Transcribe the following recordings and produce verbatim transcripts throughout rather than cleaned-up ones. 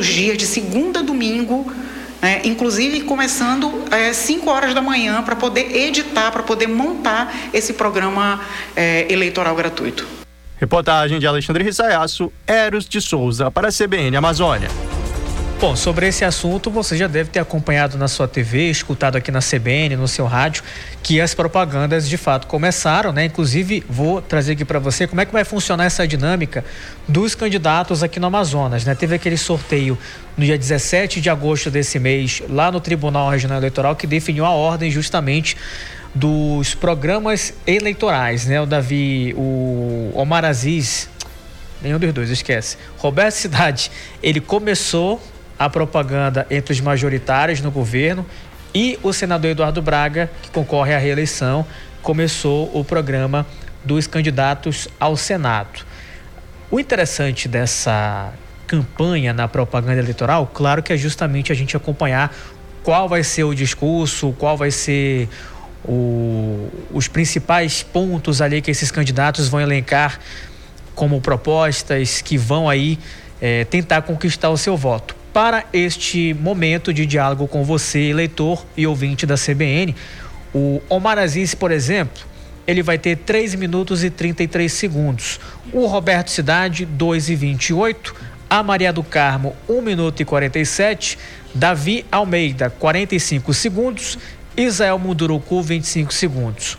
os dias, de segunda a domingo, né, inclusive começando às cinco horas da manhã, para poder editar, para poder montar esse programa é, eleitoral gratuito. Reportagem de Alexandre Rissayasso, Eros de Souza, para a C B N Amazônia. Bom, sobre esse assunto, você já deve ter acompanhado na sua T V, escutado aqui na C B N, no seu rádio, que as propagandas de fato começaram, né? Inclusive, vou trazer aqui para você como é que vai funcionar essa dinâmica dos candidatos aqui no Amazonas, né? Teve aquele sorteio no dia dezessete de agosto desse mês, lá no Tribunal Regional Eleitoral, que definiu a ordem justamente dos programas eleitorais, né? O Davi, o Omar Aziz, nenhum dos dois, esquece. Roberto Cidade, ele começou a propaganda entre os majoritários no governo, e o senador Eduardo Braga, que concorre à reeleição, começou o programa dos candidatos ao Senado. O interessante dessa campanha na propaganda eleitoral, claro que é justamente a gente acompanhar qual vai ser o discurso, qual vai ser o, os principais pontos ali que esses candidatos vão elencar como propostas que vão aí é, tentar conquistar o seu voto. Para este momento de diálogo com você, eleitor e ouvinte da C B N, o Omar Aziz, por exemplo, ele vai ter três minutos e trinta e três segundos. O Roberto Cidade, dois e vinte e oito. A Maria do Carmo, um minuto e quarenta e sete. Davi Almeida, quarenta e cinco segundos. Israel Munduruku, vinte e cinco segundos.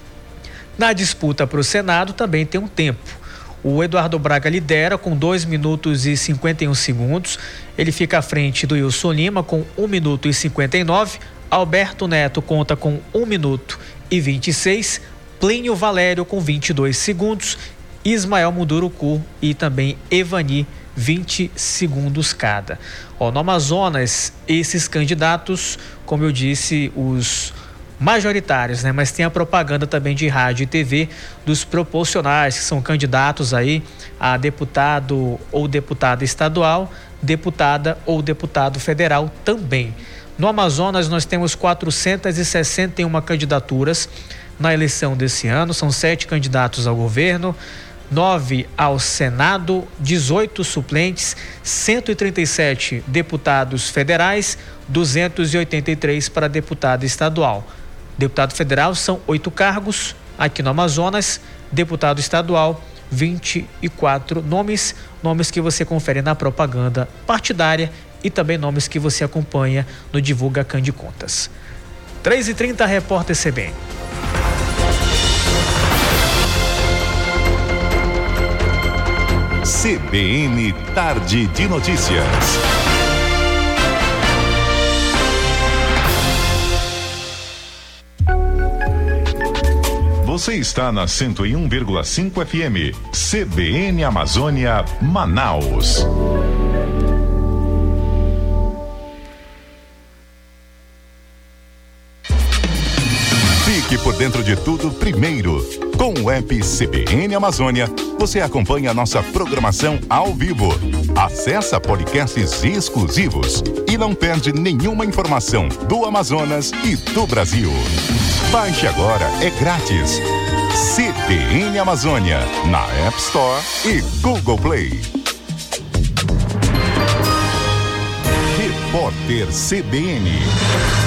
Na disputa para o Senado também tem um tempo. O Eduardo Braga lidera com dois minutos e cinquenta e um segundos. Ele fica à frente do Wilson Lima com um minuto e cinquenta e nove. Alberto Neto conta com um minuto e vinte e seis. Plínio Valério com vinte e dois segundos. Ismael Munduruku e também Evani, vinte segundos cada. Ó, no Amazonas, esses candidatos, como eu disse, os majoritários, né? Mas tem a propaganda também de rádio e T V dos proporcionais, que são candidatos aí a deputado ou deputada estadual, deputada ou deputado federal também. No Amazonas nós temos quatrocentas e sessenta e uma candidaturas na eleição desse ano, são sete candidatos ao governo, nove ao Senado, dezoito suplentes, cento e trinta e sete deputados federais, duzentos e oitenta e três para deputado estadual. Deputado federal são oito cargos aqui no Amazonas, deputado estadual, vinte e quatro nomes, nomes que você confere na propaganda partidária e também nomes que você acompanha no Divulga Cande Contas. três e trinta, repórter C B N. C B N Tarde de Notícias. Você está na cento e um vírgula cinco F M, C B N Amazônia, Manaus. Fique por dentro de tudo primeiro. Com o app C B N Amazônia, você acompanha a nossa programação ao vivo. Acessa podcasts exclusivos e não perde nenhuma informação do Amazonas e do Brasil. Baixe agora, é grátis. C B N Amazônia, na App Store e Google Play. Repórter C B N.